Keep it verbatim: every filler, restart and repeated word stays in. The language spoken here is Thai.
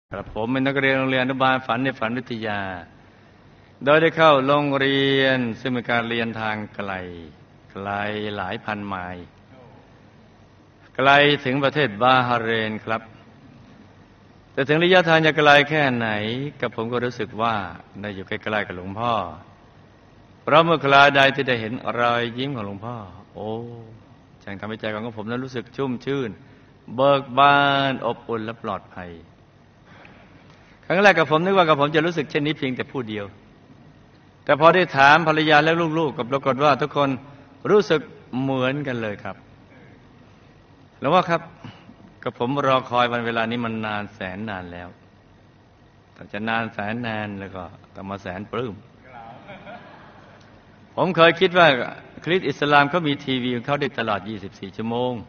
ครับผมเป็นนักเรียนโรงเรียนอนุบาลฝันในฝันวิทยาโดยได้เข้าโรงเรียนซึ่งเป็นการเรียนทางไกลไกลหลายพันไมล์ไกลถึงประเทศบาฮาเรนครับแต่ถึงระยะทางจะไกลแค่ไหนกับผมก็รู้สึกว่าได้อยู่ใกล้ๆกับหลวงพ่อเพราะเมื่อคราใดที่ได้เห็นรอยยิ้มของหลวงพ่อโอ้ช่างทำให้ใจของผมนั้นรู้สึกชุ่มชื่นเบิกบานอบอุ่นและปลอดภัยครั้งแรกกับผมนึกว่ากับผมจะรู้สึกเช่นนี้เพียงแต่ผู้เดียวแต่พอได้ถามภรรยาและลูกๆกับปรากฏว่าทุกคนรู้สึกเหมือนกันเลยครับแล้วว่าครับกับผมรอคอยวันเวลานี้มันนานแสนนานแล้วแต่จะนานแสนนานแล้วก็ต้องมาแสนปลื้มผมเคยคิดว่าคริสต์อิสลามเขามีทีวีของเขาได้ตลอดยี่สิบสี่ชั่วโมง